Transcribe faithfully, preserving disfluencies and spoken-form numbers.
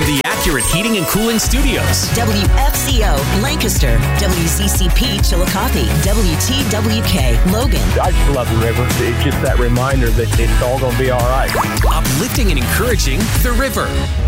the Accurate Heating and Cooling Studios. W F C O Lancaster, W C C P Chillicothe, W T W K Logan. I just love the river. It's just that reminder that it's all going to be all right. Uplifting and encouraging the river.